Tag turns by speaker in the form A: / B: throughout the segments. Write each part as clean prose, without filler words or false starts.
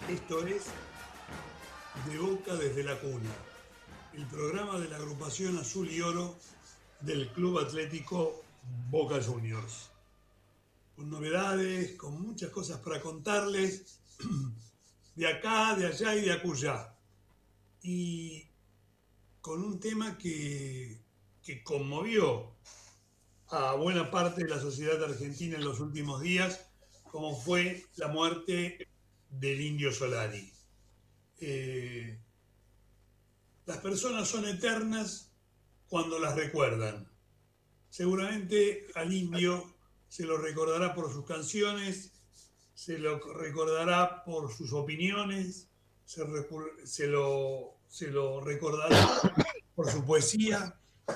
A: Esto es De Boca desde la Cuna, el programa de la agrupación Azul y Oro del Club Atlético Boca Juniors. Con novedades, con muchas cosas para contarles, de acá, de allá y de acullá. Y con un tema que conmovió a buena parte de la sociedad argentina en los últimos días, como fue la muerte del Indio Solari. Las personas son eternas cuando las recuerdan. Seguramente al Indio se lo recordará por sus canciones, se lo recordará por sus opiniones, se lo recordará por su poesía,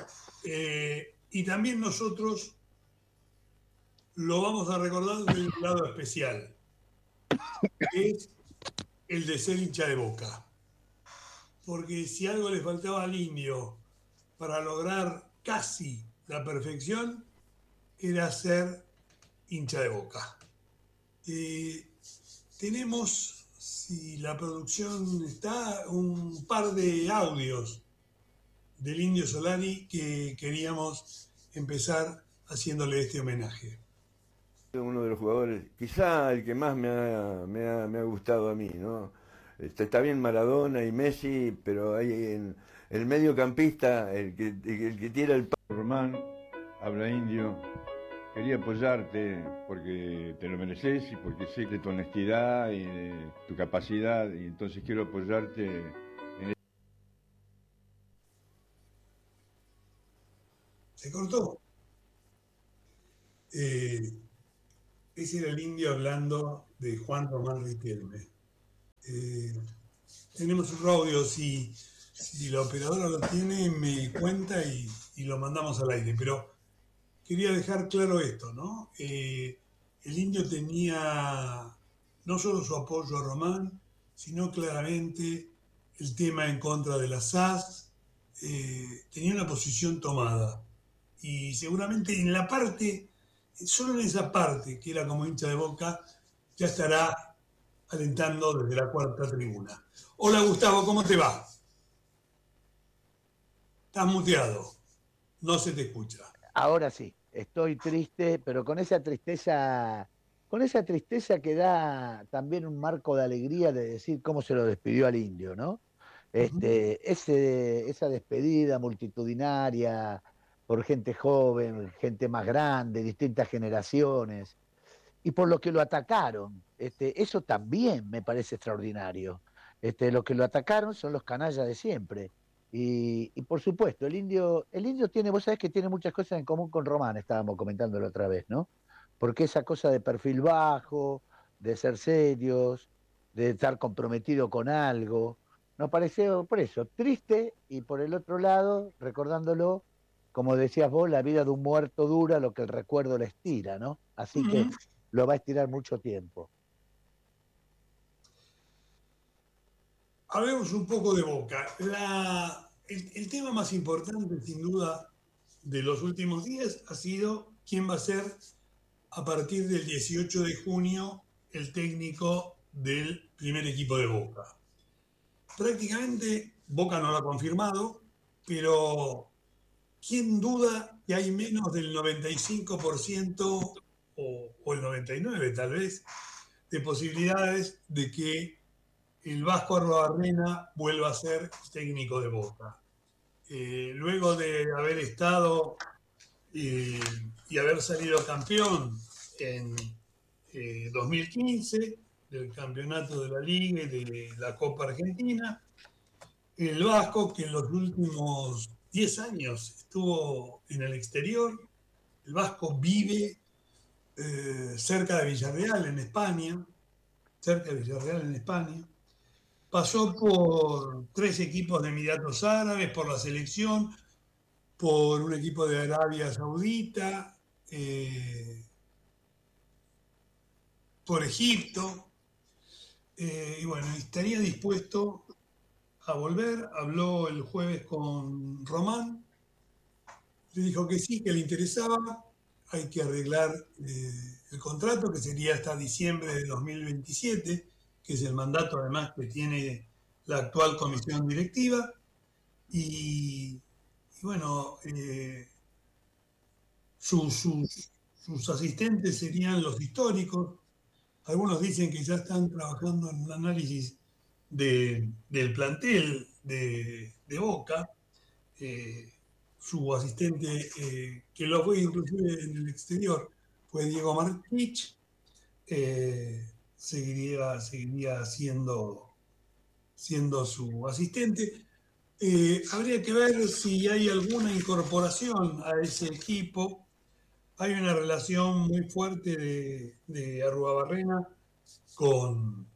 A: y también nosotros lo vamos a recordar de un lado especial, que es el de ser hincha de Boca. Porque si algo le faltaba al Indio para lograr casi la perfección, era ser hincha de Boca. Tenemos, si la producción está, un par de audios del Indio Solari que queríamos empezar haciéndole este homenaje.
B: Uno de los jugadores, quizá el que más me ha gustado a mí, ¿no? Está bien Maradona y Messi, pero hay en el mediocampista, el que tira el...
C: Román, habla Indio, quería apoyarte porque te lo mereces y porque sé de tu honestidad y de tu capacidad, y entonces quiero apoyarte en...
A: ¿Se cortó? Ese era el Indio hablando de Juan Román Riquelme. Tenemos un audio, si la operadora lo tiene, me cuenta y lo mandamos al aire. Pero quería dejar claro esto, ¿no? El Indio tenía no solo su apoyo a Román, sino claramente el tema en contra de la SAS. Tenía una posición tomada. Y seguramente en la parte, solo en esa parte, que era como hincha de Boca, ya estará alentando desde la cuarta tribuna. Hola Gustavo, ¿cómo te va? Estás muteado, no se te escucha.
D: Ahora sí, estoy triste, pero con esa tristeza que da también un marco de alegría de decir cómo se lo despidió al Indio, ¿no? Esa despedida multitudinaria por gente joven, gente más grande, distintas generaciones, y por lo que lo atacaron. Eso también me parece extraordinario. Los que lo atacaron son los canallas de siempre. Y por supuesto, el indio tiene, vos sabés que tiene muchas cosas en común con Román, estábamos comentándolo otra vez, ¿no? Porque esa cosa de perfil bajo, de ser serios, de estar comprometido con algo, nos pareció por eso triste, y por el otro lado, recordándolo, como decías vos, la vida de un muerto dura lo que el recuerdo le estira, ¿no? Así que lo va a estirar mucho tiempo.
A: Hablemos un poco de Boca. El tema más importante, sin duda, de los últimos días ha sido quién va a ser, a partir del 18 de junio, el técnico del primer equipo de Boca. Prácticamente Boca no lo ha confirmado, pero ¿quién duda que hay menos del 95% o el 99% tal vez de posibilidades de que el Vasco Arroarena vuelva a ser técnico de Boca? Luego de haber estado y haber salido campeón en 2015 del campeonato de la Liga y de la Copa Argentina, el Vasco, que en los últimos 10 años estuvo en el exterior, el Vasco vive cerca de Villarreal, en España, pasó por 3 equipos de Emiratos Árabes, por la selección, por un equipo de Arabia Saudita, por Egipto, y bueno, estaría dispuesto a volver. Habló el jueves con Román, le dijo que sí, que le interesaba. Hay que arreglar el contrato, que sería hasta diciembre de 2027, que es el mandato además que tiene la actual comisión directiva. Y bueno, sus asistentes serían los históricos. Algunos dicen que ya están trabajando en un análisis del plantel de Boca. Su asistente, que lo fue inclusive en el exterior, fue Diego Martich. Seguiría siendo su asistente. Habría que ver si hay alguna incorporación a ese equipo. Hay una relación muy fuerte de Arruabarrena con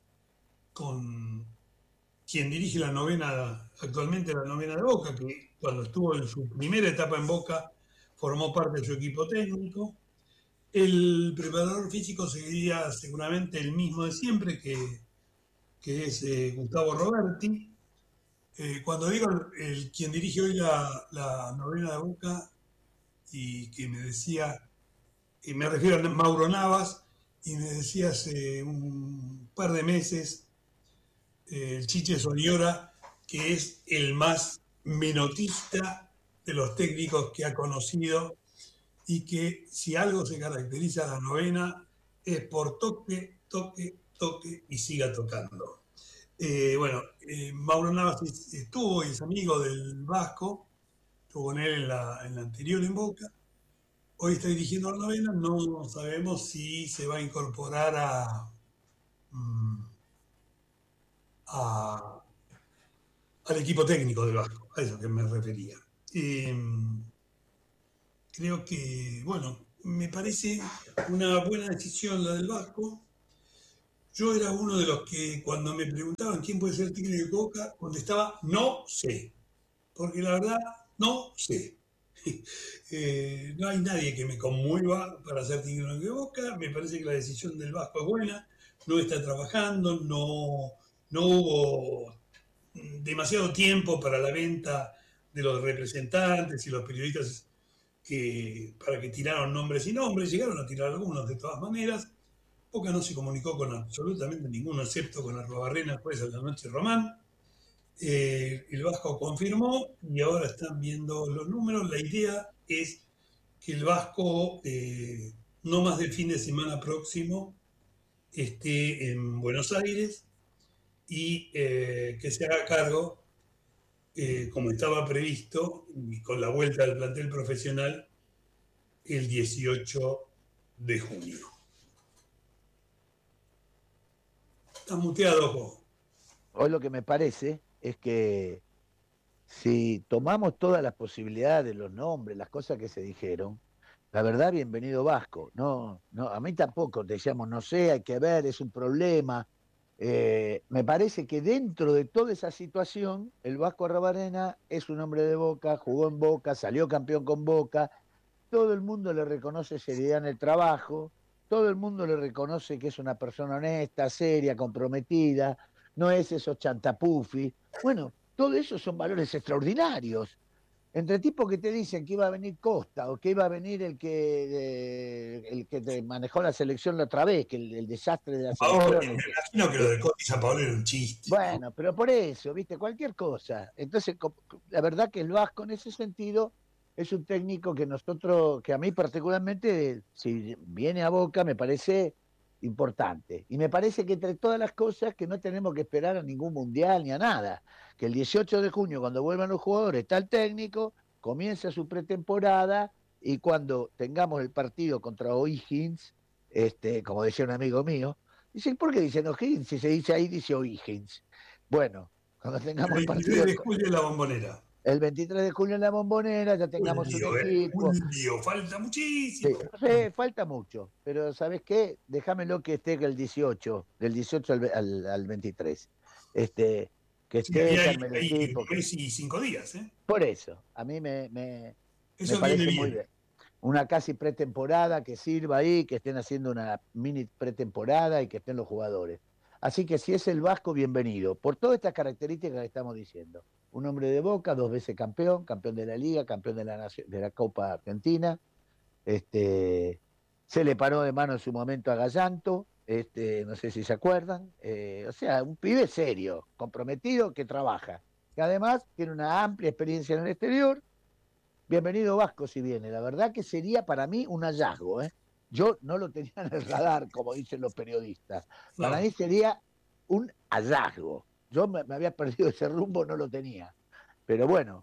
A: quien dirige actualmente la novena de Boca, que cuando estuvo en su primera etapa en Boca formó parte de su equipo técnico. El preparador físico seguiría seguramente el mismo de siempre, que es Gustavo Roberti. Cuando digo quien dirige hoy la novena de Boca, y que me decía, y me refiero a Mauro Navas, y me decía hace un par de meses el Chiche Soñora, que es el más menotista de los técnicos que ha conocido, y que si algo se caracteriza a la novena es por toque, toque, toque y siga tocando. Bueno, Mauro Navas estuvo y es amigo del Vasco, estuvo con él en la anterior en Boca. Hoy está dirigiendo la novena, no sabemos si se va a incorporar al equipo técnico del Vasco, a eso que me refería. Creo que, bueno, me parece una buena decisión la del Vasco. Yo era uno de los que cuando me preguntaban quién puede ser técnico de Boca, contestaba no sé, porque la verdad no sé. No hay nadie que me conmueva para ser técnico de Boca. Me parece que la decisión del Vasco es buena, no está trabajando, no hubo demasiado tiempo para la venta de los representantes y los periodistas para que tiraron nombres y nombres. Llegaron a tirar algunos de todas maneras. Boca no se comunicó con absolutamente ninguno, excepto con Arruabarrena después de la noche Román. El Vasco confirmó y ahora están viendo los números. La idea es que el Vasco, no más del fin de semana próximo, esté en Buenos Aires y que se haga cargo, como estaba previsto, y con la vuelta del plantel profesional, el 18 de junio. Estás muteado, Jo.
D: Hoy lo que me parece es que si tomamos todas las posibilidades, los nombres, las cosas que se dijeron, la verdad, bienvenido Vasco. No, a mí tampoco, decíamos, no sé, hay que ver, es un problema. Me parece que dentro de toda esa situación, el Vasco Arruabarrena es un hombre de Boca, jugó en Boca, salió campeón con Boca, todo el mundo le reconoce seriedad en el trabajo, todo el mundo le reconoce que es una persona honesta, seria, comprometida, no es esos chantapufi. Bueno, todo eso son valores extraordinarios. Entre tipos que te dicen que iba a venir Costa o que iba a venir el que te manejó la selección la otra vez, que el desastre de la
A: Paolo,
D: selección.
A: me imagino que lo de Costa y San Paolo era un chiste.
D: Bueno, pero por eso, viste, cualquier cosa. Entonces, la verdad que el Vasco en ese sentido es un técnico que a mí particularmente, si viene a Boca, me parece importante. Y me parece que entre todas las cosas que no tenemos que esperar a ningún mundial ni a nada. Que el 18 de junio, cuando vuelvan los jugadores, está el técnico, comienza su pretemporada y cuando tengamos el partido contra O'Higgins, como decía un amigo mío, dice, ¿por qué dicen O'Higgins? Si se dice ahí, dice O'Higgins. Bueno, cuando tengamos el partido...
A: El 23 de julio en la Bombonera.
D: El 23 de julio en la Bombonera, ya tengamos un equipo.
A: Un lío, falta muchísimo.
D: Sí, falta mucho, pero ¿sabes qué? Déjamelo que esté el 18, del 18 al 23. Que esté
A: en el equipo. Un mes y 5 días, ¿eh?
D: Por eso, a mí me
A: eso
D: parece
A: viene
D: muy bien. Una casi pretemporada que sirva ahí, que estén haciendo una mini pretemporada y que estén los jugadores. Así que si es el Vasco, bienvenido, por todas estas características que estamos diciendo. Un hombre de Boca, 2 veces campeón, campeón de la Liga, campeón de la Copa Argentina. Se le paró de mano en su momento a Gallanto, no sé si se acuerdan, o sea, un pibe serio, comprometido, que trabaja, que además tiene una amplia experiencia en el exterior. Bienvenido Vasco si viene, la verdad que sería para mí un hallazgo, ¿eh? Yo no lo tenía en el radar, como dicen los periodistas. Para
A: No,
D: mí sería un hallazgo. Yo me había perdido ese rumbo, no lo tenía. Pero bueno,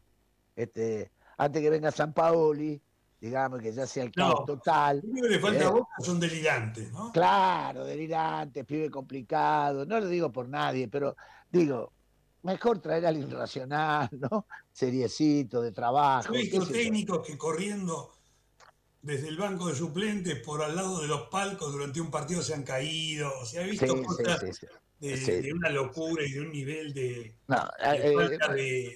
D: antes que venga San Paoli, digamos que ya sea el caos
A: no,
D: total.
A: lo único que le falta a Boca son delirantes, ¿no?
D: Claro, delirante, pibe complicado, no lo digo por nadie, pero digo, mejor traer a alguien racional, ¿no? Seriecito, de
A: Yo he
D: trabajo, qué
A: visto
D: sé yo.
A: técnicos que corriendo desde el banco de suplentes por al lado de los palcos durante un partido se han caído. O sea, he visto
D: Sí, sí,
A: cosas
D: sí, sí. Sí.
A: de una locura y de un nivel
D: No,
A: de falta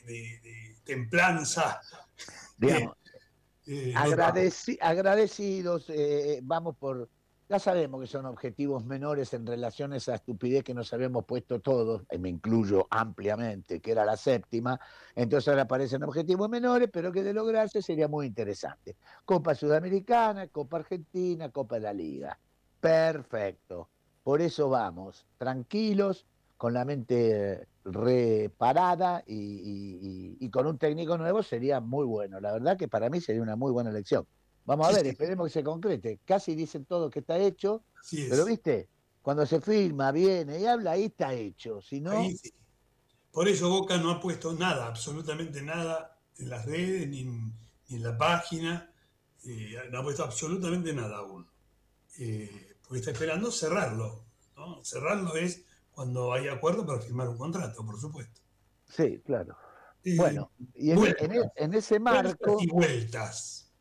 A: de templanza que
D: digamos,
A: notable.
D: agradecidos, vamos por, ya sabemos que son objetivos menores en relación a esa estupidez que nos habíamos puesto todos, y me incluyo ampliamente, que era la séptima, entonces ahora aparecen objetivos menores, pero que de lograrse sería muy interesante. Copa Sudamericana, Copa Argentina, Copa de la Liga. Perfecto. Por eso vamos, tranquilos, con la mente reparada y con un técnico nuevo sería muy bueno. La verdad que para mí sería una muy buena elección. Vamos a
A: Sí,
D: ver,
A: sí,
D: esperemos que se concrete. Casi dicen todo que está hecho,
A: así
D: pero
A: es.
D: viste, cuando se firma, viene y habla, ahí está hecho. Si no,
A: Ahí sí. Por eso Boca no ha puesto nada, absolutamente nada en las redes ni en la página. No ha puesto absolutamente nada aún. Porque está esperando cerrarlo, ¿no? Cerrarlo es cuando hay acuerdo para firmar un contrato, por supuesto.
D: sí, claro.
A: Eh,
D: Bueno, y
A: vueltas,
D: en ese
A: vueltas
D: marco,
A: y vueltas.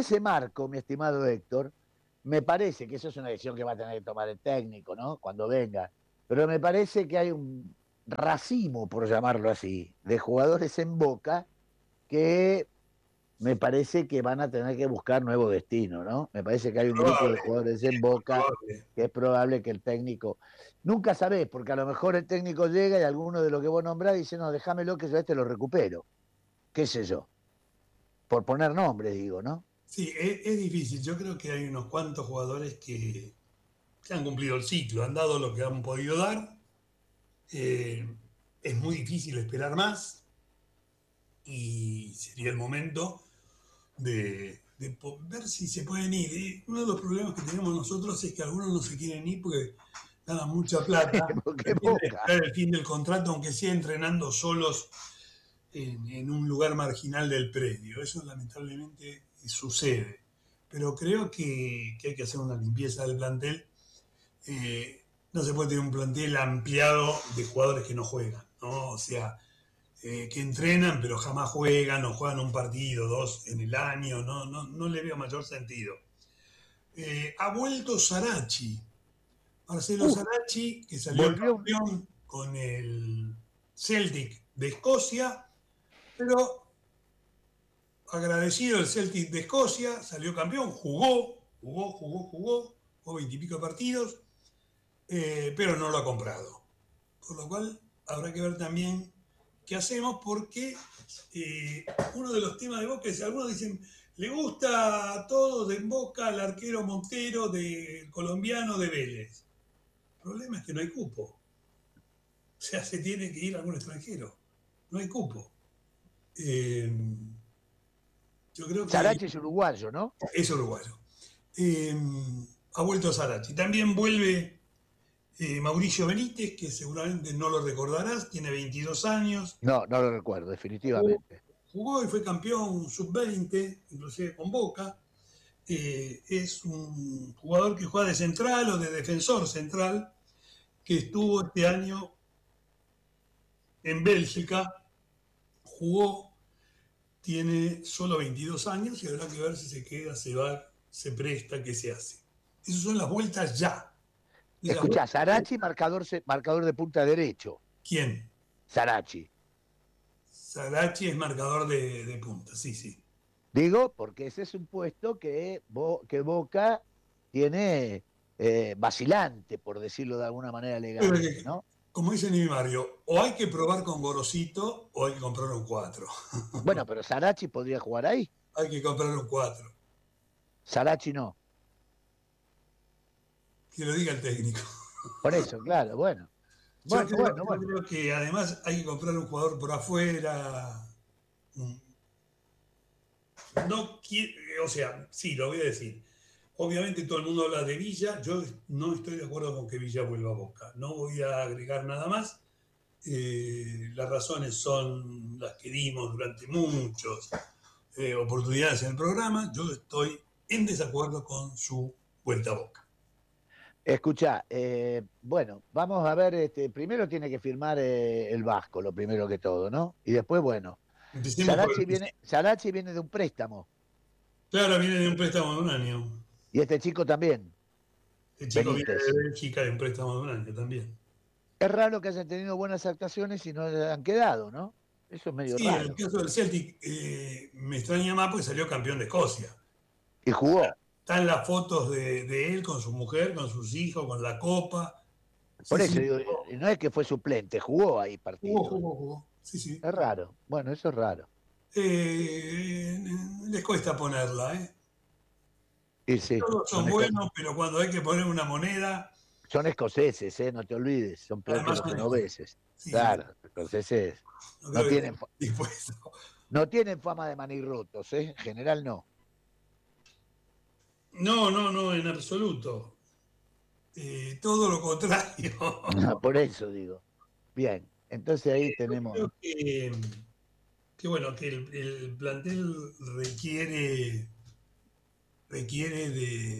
D: mi estimado Héctor, me parece que eso es una decisión que va a tener que tomar el técnico, ¿no? Cuando venga. Pero me parece que hay un racimo, por llamarlo así, de jugadores en Boca que me parece que van a tener que buscar nuevo destino, ¿no? Me parece que hay un grupo de
A: Probable,
D: jugadores en Boca
A: probable.
D: que es probable que el técnico, nunca sabés, porque a lo mejor el técnico llega y alguno de los que vos nombrás dice, no, déjamelo que yo lo recupero, qué sé yo, por poner nombres, digo, ¿no?
A: Sí, es difícil. Yo creo que hay unos cuantos jugadores que han cumplido el ciclo, han dado lo que han podido dar. Eh, es muy difícil esperar más y sería el momento de ver si se pueden ir. Y uno de los problemas que tenemos nosotros es que algunos no se quieren ir porque ganan mucha plata,
D: Porque
A: prefieren
D: Boca.
A: esperar el fin del contrato, aunque sea entrenando solos en un lugar marginal del predio. Eso lamentablemente sucede. Pero creo que hay que hacer una limpieza del plantel. No se puede tener un plantel ampliado de jugadores que no juegan, ¿no? O sea, que entrenan pero jamás juegan o juegan un partido, dos en el año, no le veo mayor sentido. Ha vuelto Sarachi, Marcelo
D: Uh,
A: Sarachi, que salió
D: volvió,
A: campeón con el Celtic de Escocia, pero agradecido el Celtic de Escocia, salió campeón, jugó 20 y pico partidos, pero no lo ha comprado. Por lo cual habrá que ver también qué hacemos, porque uno de los temas de Boca es, algunos dicen, le gusta a todos en Boca al arquero Montero de colombiano de Vélez. El problema es que no hay cupo. O sea, se tiene que ir a algún extranjero. No hay cupo. Eh, yo creo que
D: Sarachi es uruguayo, ¿no?
A: es uruguayo. Eh, ha vuelto Sarachi. También vuelve Mauricio Benítez, que seguramente no lo recordarás, tiene 22 años.
D: No, no lo recuerdo,
A: Jugó,
D: definitivamente.
A: jugó y fue campeón sub-20, inclusive con Boca. Es un jugador que juega de central o de defensor central, que estuvo este año en Bélgica, jugó, tiene solo 22 años y habrá que ver si se queda, se va, se presta, qué se hace. Esas son las vueltas ya. Y las
D: Escuchá,
A: vueltas,
D: Sarachi, marcador de punta derecho.
A: ¿quién?
D: Sarachi.
A: Sarachi es marcador de punta, sí, sí.
D: Digo, porque ese es un puesto que Boca tiene vacilante, por decirlo de alguna manera
A: Pero
D: elegante, ¿no?
A: como dice mi Mario, o hay que probar con Gorosito o hay que comprar un 4.
D: Bueno, pero Sarachi podría jugar ahí.
A: Hay que comprar un 4.
D: Sarachi no.
A: que lo diga el técnico.
D: Por eso, claro, bueno.
A: Yo
D: Bueno,
A: creo,
D: bueno,
A: yo
D: bueno.
A: creo que además hay que comprar un jugador por afuera. No quiere, o sea, sí, lo voy a decir. Obviamente todo el mundo habla de Villa. Yo no estoy de acuerdo con que Villa vuelva a Boca. No voy a agregar nada más. Las razones son las que dimos durante muchas oportunidades en el programa. Yo estoy en desacuerdo con su vuelta a Boca.
D: Escucha, bueno, vamos a ver, primero tiene que firmar el Vasco, lo primero que todo, ¿no? Y después, bueno,
A: Empecemos por el principio.
D: Sarachi viene de un préstamo,
A: Claro, viene de un préstamo de un año.
D: y este chico también,
A: El chico viene
D: Benítez.
A: de Bélgica de un préstamo de un año también.
D: Es raro que hayan tenido buenas actuaciones y no han quedado, ¿no? Eso es medio
A: Sí, en el
D: raro.
A: caso del Celtic me extraña más porque salió campeón de Escocia.
D: Y jugó.
A: Están las fotos de él con su mujer, con sus hijos, con la copa.
D: Por
A: Sí,
D: eso
A: sí,
D: digo, no es que fue suplente, jugó ahí partido.
A: jugó. Sí, sí.
D: Es raro. Bueno, eso es raro.
A: Les cuesta ponerla, ¿eh?
D: Y sí,
A: Todos son buenos, pero cuando hay que poner una moneda,
D: son escoceses, no te olvides, son peor que
A: además
D: los
A: son
D: genoveses.
A: sí,
D: Claro, escoceses
A: no
D: no
A: creo que
D: tienen,
A: estén dispuestos.
D: no tienen fama de manirrotos, en general no.
A: No, en absoluto. Todo lo contrario.
D: Por eso digo. Bien, entonces ahí tenemos.
A: Creo que bueno, que el plantel requiere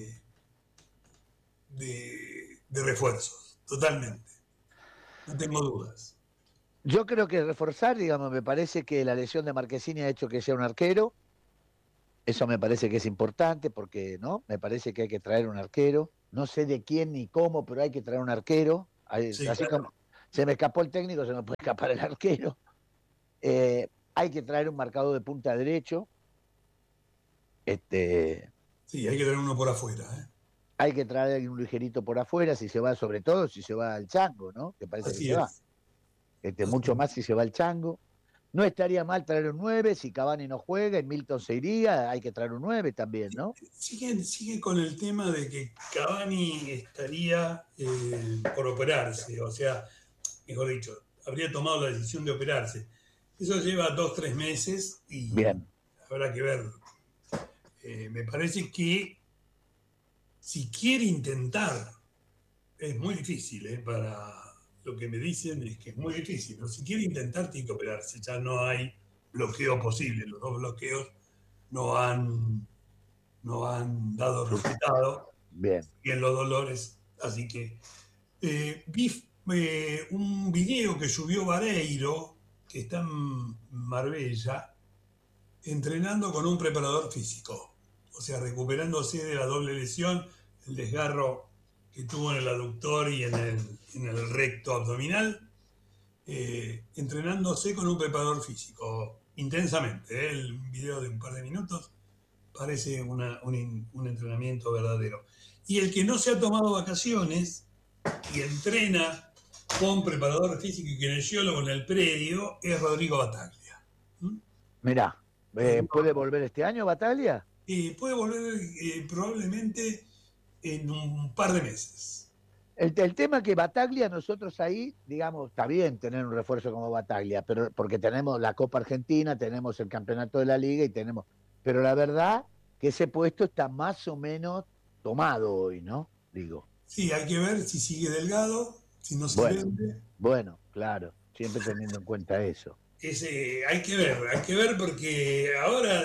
A: de refuerzos, totalmente. No tengo dudas.
D: Yo creo que reforzar, digamos, me parece que la lesión de Marquezini ha hecho que sea un arquero. Eso me parece que es importante porque, ¿no? Me parece que hay que traer un arquero. No sé de quién ni cómo, pero hay que traer un arquero.
A: Sí,
D: Así
A: claro.
D: como se me escapó el técnico, se me puede escapar el arquero. Hay que traer un marcador de punta derecho.
A: Sí, hay que tener uno por afuera.
D: Hay que traer un ligerito por afuera, si se va, sobre todo si se va al Chango, ¿no? Que parece que
A: Así
D: se va.
A: es.
D: Mucho más si se va el Chango. No estaría mal traer un 9, si Cavani no juega, y Milton se iría, hay que traer un 9 también, ¿no?
A: Sigue con el tema de que Cavani estaría por operarse, o sea, mejor dicho, habría tomado la decisión de operarse. Eso lleva 2-3 meses y
D: Bien.
A: habrá que ver. Me parece que si quiere intentar, es muy difícil, para lo que me dicen es que es muy difícil, pero si quiere intentar tiene que operarse, ya no hay bloqueo posible, los dos bloqueos no han dado resultado,
D: Bien.
A: siguen los dolores, así que vi un video que subió Vareiro, que está en Marbella, entrenando con un preparador físico, o sea, recuperándose de la doble lesión, el desgarro que tuvo en el aductor y en el recto abdominal, entrenándose con un preparador físico intensamente. El video de un par de minutos parece un entrenamiento verdadero. Y el que no se ha tomado vacaciones y entrena con preparador físico y kinesiólogo en el predio es Rodrigo Bataglia.
D: Mirá, ¿puede volver este año Bataglia?
A: Puede volver probablemente en un par de meses.
D: El tema que Bataglia, nosotros ahí, digamos, está bien tener un refuerzo como Bataglia, pero porque tenemos la Copa Argentina, tenemos el campeonato de la Liga y tenemos. Pero la verdad que ese puesto está más o menos tomado hoy, ¿no? Digo.
A: Sí, hay que ver si sigue Delgado, si no se vende.
D: Bueno, claro, siempre teniendo en cuenta eso.
A: Hay que ver porque ahora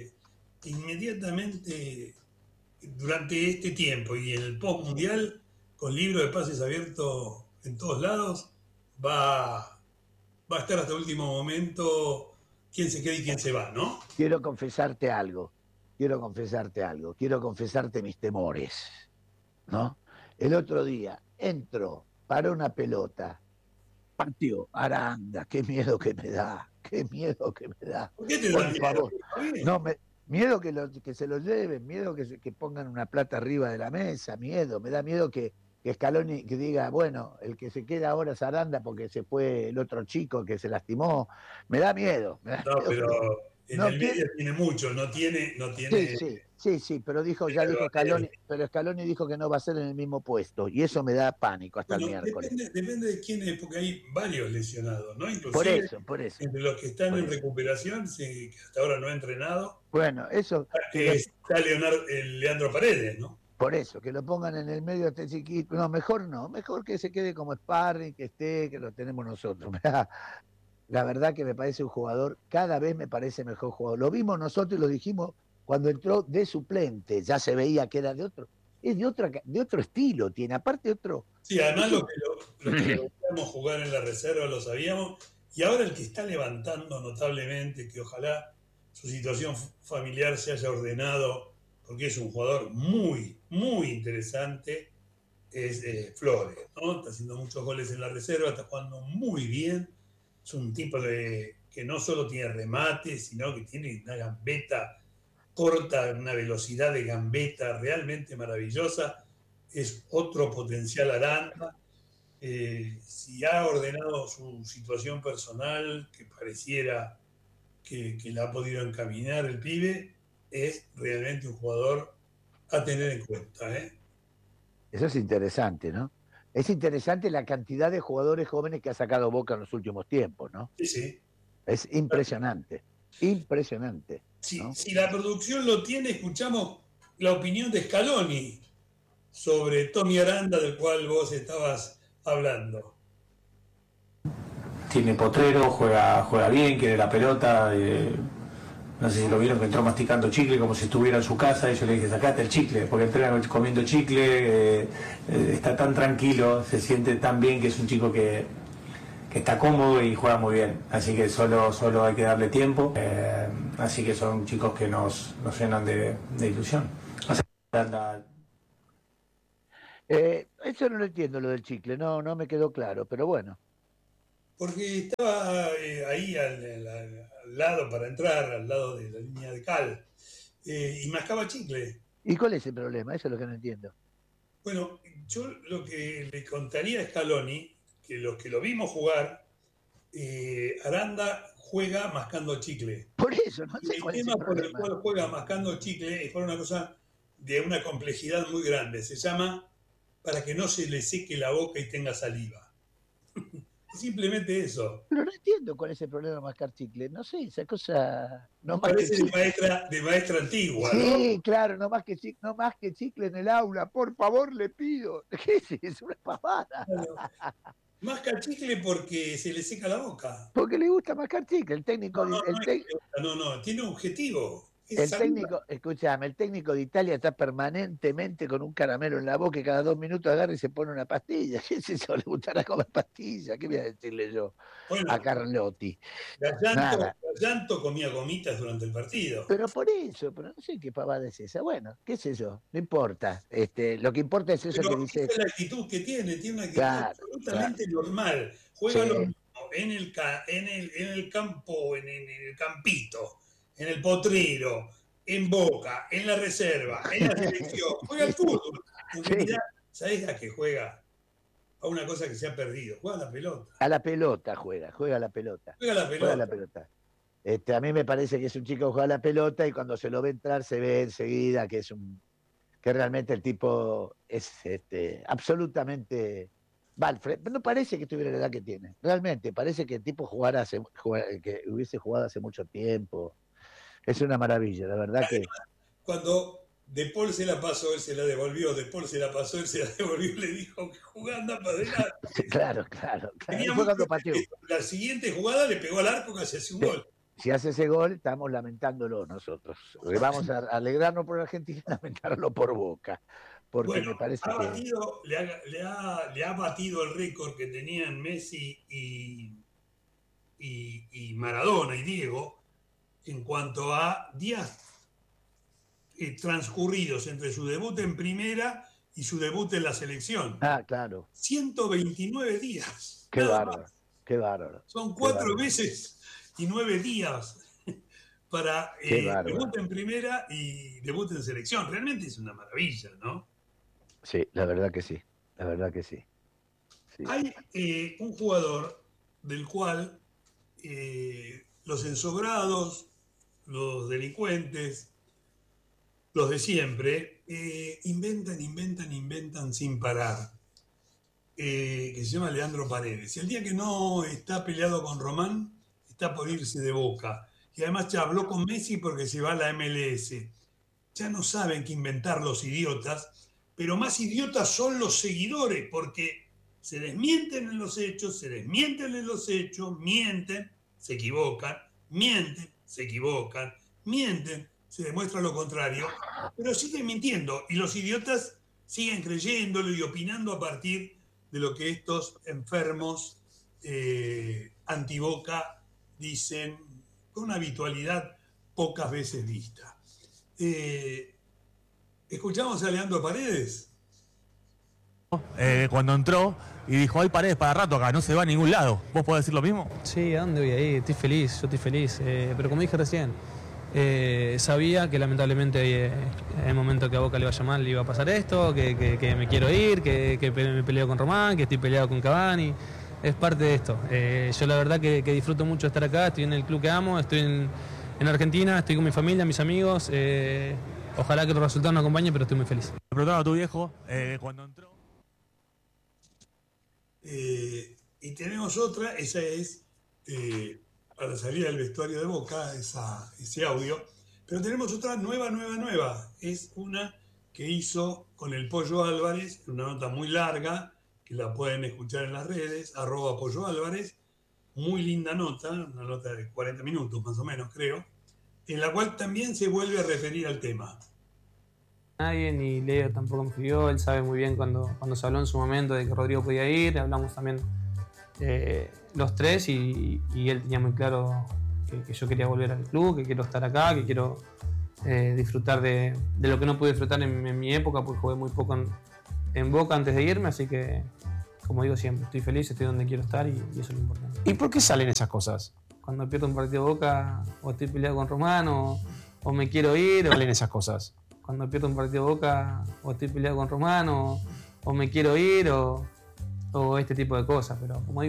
A: inmediatamente durante este tiempo y en el post-mundial, con libro de pases abierto en todos lados, va a estar hasta el último momento quién se queda y quién se va, ¿no?
D: Quiero confesarte algo, quiero confesarte mis temores, ¿no? El otro día entro para una pelota, patio, Aranda, qué miedo que me da.
A: ¿Por qué te da miedo?
D: Favor. No, miedo que se lo lleven, miedo que pongan una plata arriba de la mesa, me da miedo que Scaloni que diga, bueno, el que se queda ahora es Aranda porque se fue el otro chico que se lastimó, me da miedo.
A: No, pero En
D: No
A: el
D: quiere,
A: medio tiene mucho, no tiene
D: sí, pero ya dijo Scaloni, pero Scaloni dijo que no va a ser en el mismo puesto, y eso me da pánico hasta el
A: Bueno,
D: miércoles.
A: depende de quién es, porque hay varios lesionados, ¿no?
D: Por
A: Inclusive,
D: eso, por eso,
A: entre los que están
D: por
A: en
D: eso.
A: recuperación, que hasta ahora no ha entrenado,
D: Bueno, eso,
A: está Leandro Paredes, ¿no?
D: por eso, que lo pongan en el medio este chiquito. No, mejor que se quede como sparring, que esté, que lo tenemos nosotros. La verdad que me parece un jugador, cada vez me parece mejor jugador. Lo vimos nosotros y lo dijimos cuando entró de suplente, ya se veía que era es de otro estilo, tiene aparte otro.
A: Sí, además los que lo veíamos jugar en la reserva lo sabíamos, y ahora el que está levantando notablemente, que ojalá su situación familiar se haya ordenado, porque es un jugador muy, muy interesante, es Flores, ¿no? Está haciendo muchos goles en la reserva, está jugando muy bien, es un tipo que no solo tiene remate, sino que tiene una gambeta corta, una velocidad de gambeta realmente maravillosa, es otro potencial Aranda. Si ha ordenado su situación personal, que pareciera que la ha podido encaminar el pibe, es realmente un jugador a tener en cuenta, ¿eh?
D: Eso es interesante, ¿no? Es interesante la cantidad de jugadores jóvenes que ha sacado Boca en los últimos tiempos, ¿no?
A: Sí, sí.
D: Es impresionante, impresionante, ¿no?
A: Si la producción lo tiene, escuchamos la opinión de Scaloni sobre Tommy Aranda, del cual vos estabas hablando.
E: Tiene potrero, juega bien, quiere la pelota. No sé si lo vieron que entró masticando chicle como si estuviera en su casa. Y yo le dije, sacate el chicle, porque entrena comiendo chicle. Está tan tranquilo, se siente tan bien, que es un chico que está cómodo y juega muy bien. Así que solo hay que darle tiempo. Así que son chicos que nos llenan de ilusión. O sea,
D: Eso no lo entiendo, lo del chicle, no me quedó claro, pero bueno.
A: Porque estaba ahí al lado para entrar, al lado de la línea de cal, y mascaba chicle.
D: ¿Y cuál es el problema? Eso es lo que no entiendo.
A: Bueno, yo lo que le contaría a Scaloni, que los que lo vimos jugar, Aranda juega mascando chicle.
D: Por eso, no
A: Y
D: sé
A: el
D: cuál es el
A: tema por el
D: problema.
A: cual juega mascando chicle es por una cosa de una complejidad muy grande. Se llama para que no se le seque la boca y tenga saliva. Simplemente eso.
D: Pero no entiendo cuál es el problema de mascar chicle. No sé, esa cosa. No más que
A: Parece
D: chicle.
A: de maestra antigua,
D: Sí,
A: ¿no?
D: claro, no más que chicle en el aula. Por favor, le pido. ¿Qué es eso? Una pavada.
A: Bueno, masca chicle porque se le seca la boca.
D: Porque le gusta mascar chicle.
A: No, no, no, no, tiene un objetivo. Es
D: El
A: saliva.
D: técnico, escúchame, el técnico de Italia está permanentemente con un caramelo en la boca y cada 2 minutos agarra y se pone una pastilla. ¿Qué es eso? ¿Le gustará comer pastillas? ¿Qué voy a decirle yo a
A: Bueno,
D: Carlotti? Nada.
A: Gallanto comía gomitas durante el partido.
D: Pero por eso, pero no sé qué pavada es esa. Bueno, qué sé yo, no importa. Lo que importa es eso
A: Pero
D: que
A: esa
D: dice.
A: es la actitud que tiene una actitud
D: Claro,
A: absolutamente normal.
D: sí.
A: Juega lo mismo en el campo, en el campito, en el potrero, en Boca, en la reserva, en la selección. Juega al fútbol. En realidad, ¿sabés a qué juega? A una cosa que se ha perdido. Juega a la pelota.
D: A la pelota juega a la pelota.
A: Juega a la pelota.
D: Juega a la pelota. A mí me parece que es un chico que juega a la pelota y cuando se lo ve entrar se ve enseguida que que realmente el tipo es absolutamente no parece que tuviera la edad que tiene, realmente parece que el tipo que hubiese jugado hace mucho tiempo. Es una maravilla, la verdad que
A: Cuando De Paul se la pasó, él se la devolvió, De Paul se la pasó, él se la devolvió y le dijo que jugando para adelante.
D: claro.
A: Tenía
D: Fue
A: muy
D: cuando pateó.
A: La siguiente jugada le pegó al arco, casi hace un gol.
D: Si hace ese gol, estamos lamentándolo nosotros. Vamos a alegrarnos por Argentina y lamentarlo por Boca. Porque
A: Bueno,
D: me parece
A: le ha batido el récord que tenían Messi y Maradona y Diego en cuanto a días transcurridos entre su debut en primera y su debut en la selección.
D: Claro.
A: 129 días.
D: Qué bárbaro, qué bárbaro.
A: Son 4 meses y 9 días para debut en primera y debut en selección. Realmente es una maravilla, ¿no?
D: Sí, la verdad que sí. La verdad que sí.
A: Hay un jugador del cual los ensobrados los delincuentes, los de siempre, inventan sin parar. Que se llama Leandro Paredes. Y el día que no está peleado con Román, está por irse de Boca. Y además ya habló con Messi porque se va a la MLS. Ya no saben qué inventar los idiotas, pero más idiotas son los seguidores, porque se desmienten en los hechos, mienten, se equivocan, mienten, se equivocan, mienten, se demuestra lo contrario, pero siguen mintiendo y los idiotas siguen creyéndolo y opinando a partir de lo que estos enfermos anti-Boca dicen con una habitualidad pocas veces vista. ¿Escuchamos a Leandro Paredes?
F: Cuando entró y dijo, hay Paredes para rato acá, no se va a ningún lado. ¿Vos podés decir lo mismo?
G: Sí, ¿a dónde voy a ir? Estoy feliz, yo estoy feliz. Pero como dije recién, sabía que lamentablemente en el momento que a Boca le vaya mal le iba a pasar esto, que me quiero ir, que me peleo con Román, que estoy peleado con Cavani. Es parte de esto. Yo la verdad que disfruto mucho de estar acá, estoy en el club que amo, estoy en Argentina, estoy con mi familia, mis amigos. Ojalá que los resultados nos acompañen, pero estoy muy feliz.
F: Le preguntaba a tu viejo cuando entró.
A: Y tenemos otra, esa es a la salida del vestuario de Boca, ese audio. Pero tenemos otra nueva. Es una que hizo con el Pollo Álvarez, una nota muy larga, que la pueden escuchar en las redes, @Pollo Álvarez. Muy linda nota, una nota de 40 minutos más o menos, creo, en la cual también se vuelve a referir al tema.
G: Nadie, ni Leo tampoco me escribió, él sabe muy bien cuando se habló en su momento de que Rodrigo podía ir, hablamos también los tres y él tenía muy claro que yo quería volver al club, que quiero estar acá, que quiero disfrutar de lo que no pude disfrutar en mi época, porque jugué muy poco en Boca antes de irme, así que, como digo siempre, estoy feliz, estoy donde quiero estar y eso es lo importante.
F: ¿Y por qué salen esas cosas?
G: Cuando pierdo un partido de Boca, o estoy peleado con Román, o me quiero ir,
F: Salen esas cosas.
G: cuando pierdo un partido de Boca, o estoy peleado con Román, o me quiero ir, o este tipo de cosas, pero como digo,